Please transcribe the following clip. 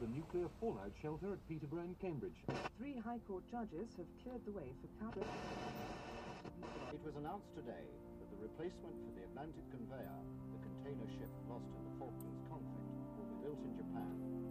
the nuclear fallout shelter at Peterborough and Cambridge. 3 High Court judges have cleared the way for It was announced today that the replacement for the Atlantic conveyor, the container ship lost in the Falklands conflict, will be built in Japan.